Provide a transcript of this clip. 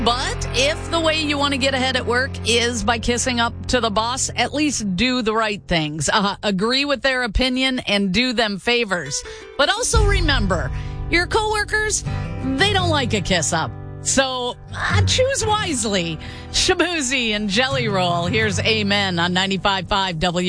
But if the way you want to get ahead at work is by kissing up to the boss, at least do the right things. Agree with their opinion and do them favors. But also remember, your coworkers, they don't like a kiss up. So choose wisely. Shaboozey and Jelly Roll. Here's Amen on 95.5 W.